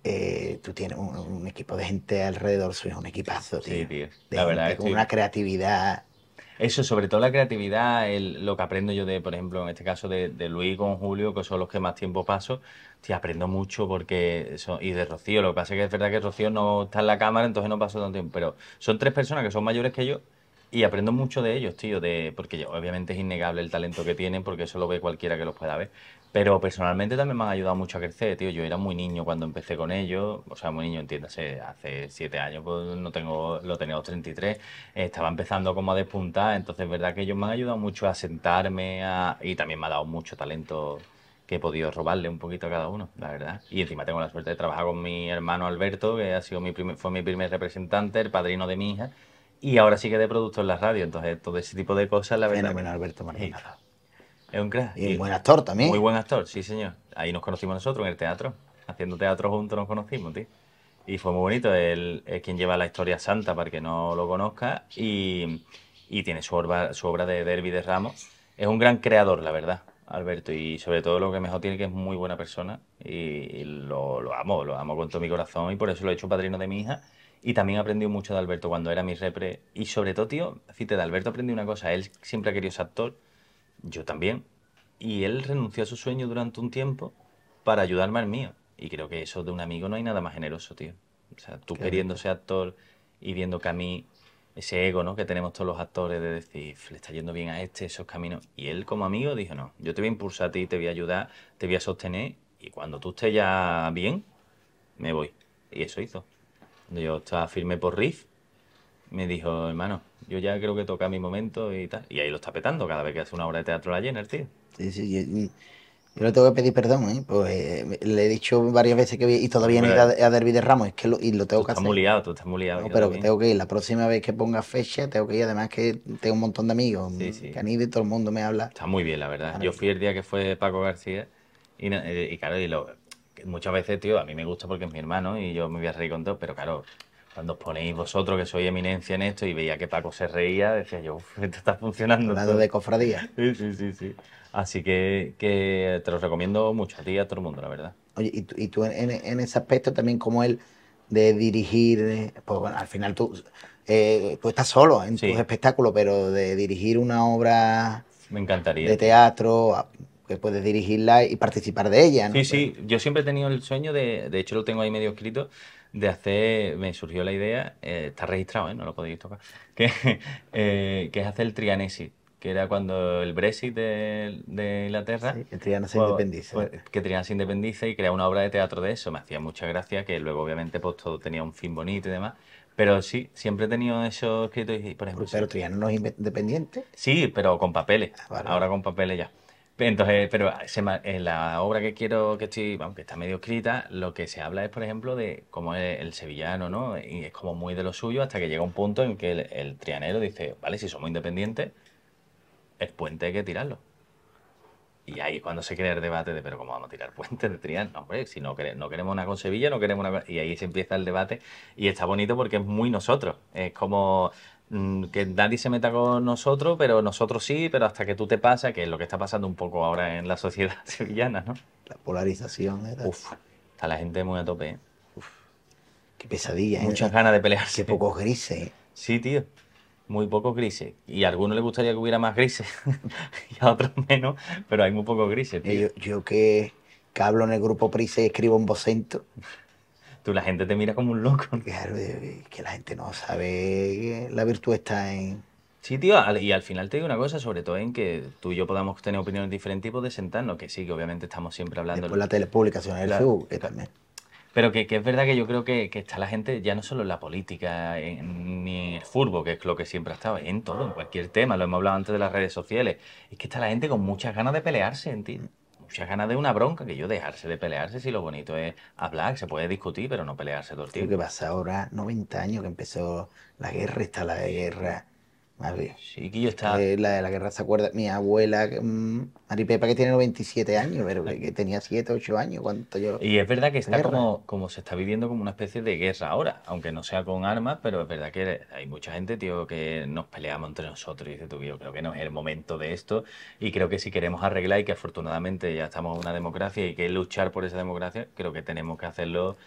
tú tienes un equipo de gente alrededor, sois un equipazo, Sí, tío. tío. De La verdad gente con estoy... una creatividad. Eso, sobre todo la creatividad, lo que aprendo yo de, por ejemplo, en este caso de Luis con Julio, que son los que más tiempo paso, sí, aprendo mucho porque y de Rocío, lo que pasa es que es verdad que Rocío no está en la cámara, entonces no paso tanto tiempo, pero son tres personas que son mayores que yo y aprendo mucho de ellos, tío, porque obviamente es innegable el talento que tienen, porque eso lo ve cualquiera que los pueda ver. Pero personalmente también me han ayudado mucho a crecer, tío. Yo era muy niño cuando empecé con ellos, o sea, muy niño, entiéndase, hace 7 años, pues no tengo, lo tenía a los 33, estaba empezando como a despuntar, entonces es verdad que ellos me han ayudado mucho a sentarme y también me ha dado mucho talento que he podido robarle un poquito a cada uno, la verdad. Y encima tengo la suerte de trabajar con mi hermano Alberto, que ha sido fue mi primer representante, el padrino de mi hija, y ahora sí que de producto en la radio, entonces todo ese tipo de cosas, la verdad Fenómeno, Alberto que Maldonado. es un crack. Y un Y buen actor muy también. buen actor, sí señor. Ahí nos conocimos nosotros en el teatro, haciendo teatro juntos nos conocimos, tío. Y fue muy bonito, él es quien lleva la historia santa para el que no lo conozca y tiene su obra de Derby de Ramos. Es un gran creador, la verdad, Alberto, y sobre todo lo que mejor tiene que es muy buena persona y lo amo con todo mi corazón y por eso lo he hecho padrino de mi hija. Y también aprendí mucho de Alberto cuando era mi repre. Y sobre todo, tío, fíjate, de Alberto aprendí una cosa, él siempre ha querido ser actor, yo también. Y él renunció a su sueño durante un tiempo para ayudarme al mío. Y creo que eso de un amigo no hay nada más generoso, tío. O sea, tú Claro, queriendo ser actor y viendo que a mí ese ego, ¿no? Que tenemos todos los actores de decir, le está yendo bien a este, esos caminos. Y él como amigo dijo, no, yo te voy a impulsar a ti, te voy a ayudar, te voy a sostener y cuando tú estés ya bien, me voy. Y eso hizo. Cuando yo estaba firme por Riff, me dijo, hermano, yo ya creo que toca mi momento y tal. Y ahí lo está petando cada vez que hace una obra de teatro la llena el tío. sí, sí. Yo le tengo que pedir perdón, ¿eh? Pues le he dicho varias veces que y todavía no he ido Hombre, a Derby de Ramos, es que y lo tú tengo que estás hacer. muy liado, tú estás muy liado, No, yo pero que también. tengo que ir. La próxima vez que ponga fecha, tengo que ir. Además que tengo un montón de amigos Sí, que sí. han ido y todo el mundo me habla. Está muy bien, la verdad. Yo fui Maravilloso. el día que fue Paco García y claro, que muchas veces, tío, a mí me gusta porque es mi hermano y yo me voy a reír con todo, pero claro, cuando os ponéis vosotros que sois eminencia en esto y veía que Paco se reía, decía yo, "Uf, esto está funcionando Hablando todo". de cofradía. Sí, sí, sí, sí. Así que te lo recomiendo mucho a ti y a todo el mundo, la verdad. Oye, y tú en ese aspecto también como él de dirigir, pues bueno, al final tú estás solo en tus Sí, espectáculos, pero de dirigir una obra me de encantaría, tío. teatro, que puedes dirigirla y participar de ella, Sí, ¿no? Pero sí, yo siempre he tenido el sueño de hecho lo tengo ahí medio escrito, me surgió la idea, está registrado, no lo podéis tocar, que, que es hacer el Trianesis, que era cuando el Brexit de Inglaterra, sí, que Triana se pues, independiza. que Triana se independice y crea una obra de teatro de eso, me hacía mucha gracia, que luego obviamente pues todo tenía un fin bonito y demás, pero sí, siempre he tenido eso escrito y, por ejemplo, Pero Triana no es independiente. sí, pero con papeles. Ah, vale, Ahora vale. con papeles ya. Entonces, pero en la obra que quiero, que estoy, aunque está medio escrita, lo que se habla es, por ejemplo, de cómo es el sevillano, ¿no? Y es como muy de lo suyo hasta que llega un punto en que el trianero dice, vale, si somos independientes, el puente hay que tirarlo. Y ahí es cuando se crea el debate de, pero ¿cómo vamos a tirar puentes de Triana? No, hombre, si no queremos una con Sevilla, no queremos una Y ahí se empieza el debate y está bonito porque es muy nosotros. Es como que nadie se meta con nosotros, pero nosotros sí, pero hasta que tú te pasas, que es lo que está pasando un poco ahora en la sociedad sevillana, ¿no? La polarización, ¿verdad? Uf, está la gente muy a tope, ¿eh? Qué pesadilla, Muchas ¿eh? ganas de Qué pelearse. pocos grises, ¿eh? Sí, tío. Muy pocos grises. Y a algunos les gustaría que hubiera más grises y a otros menos, pero hay muy pocos grises, tío. Yo que hablo en el grupo Prisa y escribo en vocento, Tú, la gente te mira como un loco. claro, que la gente no sabe que la virtud está en Sí, tío, y al final te digo una cosa, sobre todo en que tú y yo podamos tener opiniones diferentes y poder sentarnos, que sí, que obviamente estamos siempre hablando. después la telepublicación en el Claro, Facebook, que también. pero que es verdad que yo creo que está la gente ya no solo en la política, ni en el fútbol, que es lo que siempre ha estado, en todo, en cualquier tema, lo hemos hablado antes de las redes sociales. Es que está la gente con muchas ganas de pelearse, ¿entiendes? Muchas ganas de una bronca, que yo dejarse de pelearse si lo bonito es hablar, que se puede discutir, pero no pelearse todo el Creo que tiempo. pasa ahora 90 años que empezó la guerra, está la de guerra. Madre, Sí, que yo estaba... que la de la guerra se acuerda, mi abuela, Maripepa, que tiene 97 años, pero que tenía 7 8 años cuando yo. Y es verdad que La está guerra. como se está viviendo como una especie de guerra ahora, aunque no sea con armas, pero es verdad que hay mucha gente, tío, que nos peleamos entre nosotros y dice tú, yo creo que no es el momento de esto y creo que si queremos arreglar y que afortunadamente ya estamos en una democracia y que luchar por esa democracia, creo que tenemos que hacerlo